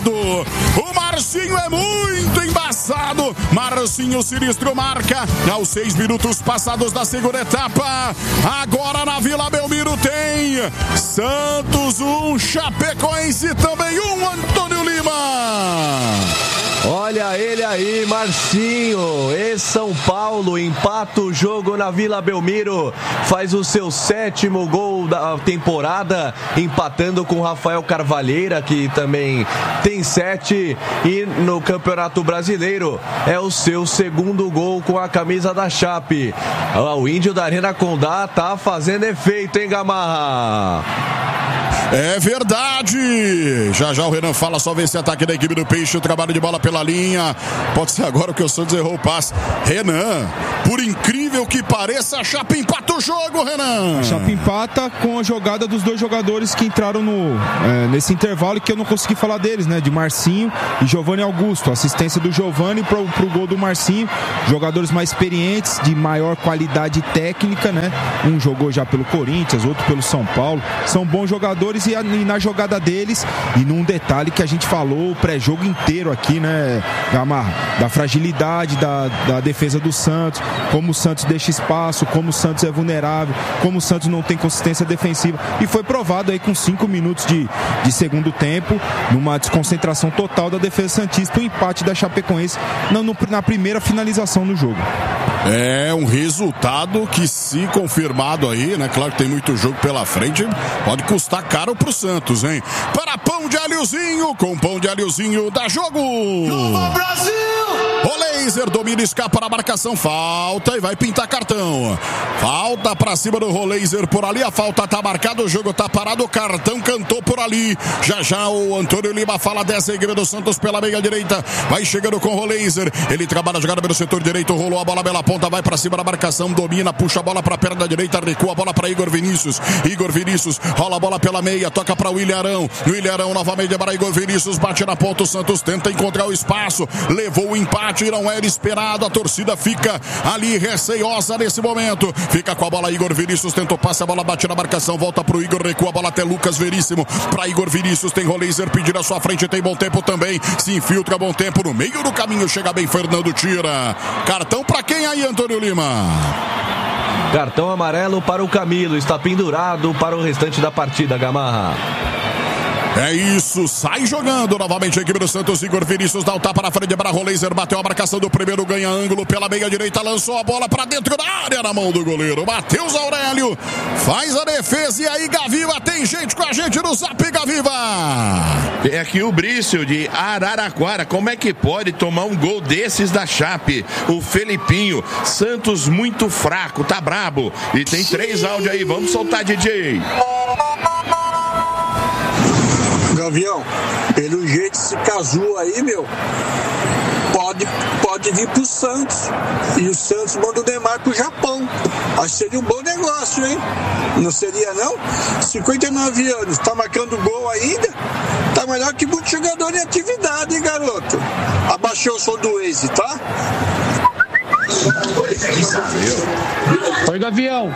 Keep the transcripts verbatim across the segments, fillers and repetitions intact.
embaçado. O Marcinho é muito embaçado. Marcinho Sinistro marca aos seis minutos passados da segunda etapa. Agora na Vila Belmiro tem Santos um, Chapecoense também um, Antônio Lima. Olha ele aí, Marcinho. E São Paulo empata o jogo na Vila Belmiro. Faz o seu sétimo gol da temporada, empatando com o Rafael Carvalheira, que também tem sete. E no Campeonato Brasileiro é o seu segundo gol com a camisa da Chape. O Índio da Arena Condá tá fazendo efeito, hein, Gamarra? É verdade. Já já o Renan fala, só ver esse ataque da equipe do Peixe, o trabalho de bola pela linha. Pode ser agora que o Santos errou o passe. Renan, por incrível que pareça, a Chape empata o jogo, Renan. A Chape empata com a jogada dos dois jogadores que entraram no, é, nesse intervalo e que eu não consegui falar deles, né? De Marcinho e Giovanni Augusto. Assistência do Giovanni pro, pro gol do Marcinho. Jogadores mais experientes, de maior qualidade técnica, né? Um jogou já pelo Corinthians, outro pelo São Paulo. São bons jogadores e, a, e na jogada deles, e num detalhe que a gente falou o pré-jogo inteiro aqui, né, Gamarra, da fragilidade da, da defesa do Santos, como o Santos deixa espaço, como o Santos é vulnerável, como o Santos não tem consistência defensiva, e foi provado aí com cinco minutos de, de segundo tempo, numa desconcentração total da defesa santista, o empate da Chapecoense na, no, na primeira finalização do jogo. É um resultado que, se confirmado aí, né? Claro que tem muito jogo pela frente, pode custar caro pro Santos, hein? Para pão de alhozinho, com pão de alhozinho, dá jogo! Novo Brasil! O Laser domina, escapa na marcação, falta e vai pintar cartão. Falta pra cima do Laser por ali, a falta tá marcada, o jogo tá parado, o cartão cantou por ali. Já já o Antônio Lima fala dessa equipe do Santos pela meia direita, vai chegando com o Laser, ele trabalha a jogada pelo setor direito, rolou a bola pela ponta, vai pra cima da marcação, domina, puxa a bola pra perna direita, recua a bola pra Igor Vinícius, Igor Vinícius, rola a bola pela meia, toca pra William Arão, William Arão novamente para Igor Vinícius, bate na ponta, o Santos tenta encontrar o espaço, levou o empate, não era esperado, a torcida fica ali receiosa nesse momento, fica com a bola Igor Vinícius, tentou passe, a bola bate na marcação, volta pro Igor, recua a bola até Lucas Veríssimo, pra Igor Vinícius, tem Laser pedir à sua frente, tem Bom Tempo também, se infiltra Bom Tempo no meio do caminho, chega bem, Fernando tira, cartão pra quem aí, Antônio Lima? Cartão amarelo para o Camilo, está pendurado para o restante da partida, Gamarra. É isso, sai jogando novamente a equipe do Santos, Igor Vinícius dá o tapa na frente para o Laser, bateu a marcação do primeiro, ganha ângulo pela meia direita, lançou a bola para dentro da área na mão do goleiro, Matheus Aurélio faz a defesa e aí Gaviva, tem gente com a gente no Zap, Gaviva. Tem aqui o Brício de Araraquara, como é que pode tomar um gol desses da Chape? O Felipinho, Santos muito fraco, tá brabo, e tem três áudios aí, vamos soltar, D J. Gavião, pelo jeito esse Cazu aí, meu, pode, pode vir pro Santos. E o Santos manda o Neymar pro Japão. Acho que seria um bom negócio, hein? Não seria, não? cinquenta e nove anos, tá marcando gol ainda? Tá melhor que muito jogador em atividade, hein, garoto? Abaixou o som do Waze, tá? Oi, Gavião.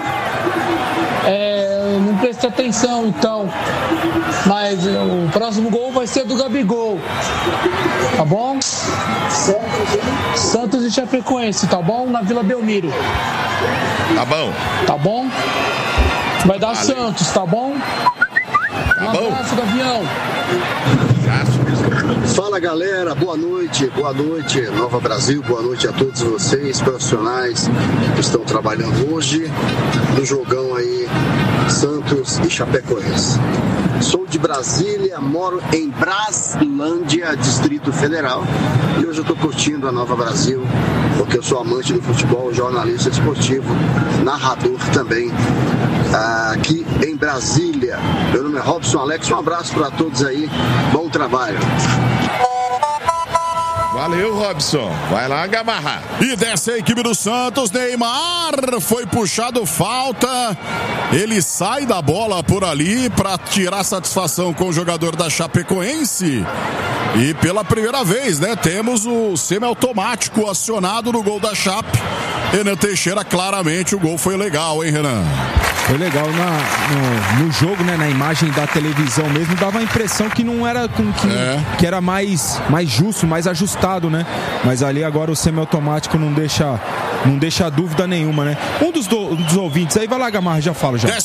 É, não preste atenção, então. Mas o próximo gol vai ser do Gabigol. Tá bom? Santos e Chapecoense, tá bom? Na Vila Belmiro. Tá bom. Tá bom? Vai dar Valeu. Santos, tá bom? Tá um bom. abraço, Gavião. Fala, galera, boa noite, boa noite Nova Brasil, boa noite a todos vocês profissionais que estão trabalhando hoje no jogão aí Santos e Chapecoense. Sou de Brasília, moro em Braslândia, Distrito Federal, e hoje eu estou curtindo a Nova Brasil porque eu sou amante do futebol, jornalista esportivo, narrador também aqui em Brasília. Meu nome é Robson Alex, um abraço para todos aí, bom trabalho. Valeu, Robson. Vai lá, Gamarra. E desce a equipe do Santos, Neymar foi puxado, falta, ele sai da bola por ali para tirar satisfação com o jogador da Chapecoense. E pela primeira vez, né, temos o semiautomático acionado no gol da Chape. Renan Teixeira, claramente o gol foi legal, hein, Renan? Foi legal na, no, no jogo, né? Na imagem da televisão mesmo, dava a impressão que não era com que, é. que era mais, mais justo, mais ajustado, né? Mas ali agora o semiautomático não deixa, não deixa dúvida nenhuma, né? Um dos, do, dos ouvintes aí, vai lá, Gamarra, já fala já.